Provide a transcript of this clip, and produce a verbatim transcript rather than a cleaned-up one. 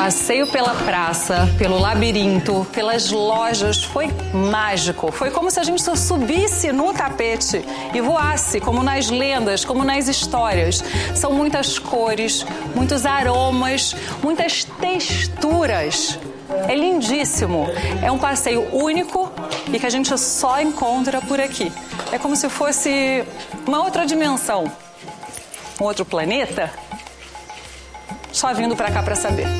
passeio pela praça, pelo labirinto, pelas lojas foi mágico. Foi como se a gente só subisse no tapete e voasse, como nas lendas, como nas histórias. São muitas cores, muitos aromas, muitas texturas. É lindíssimo. É um passeio único e que a gente só encontra por aqui. É como se fosse uma outra dimensão, um outro planeta. Só vindo pra cá pra saber.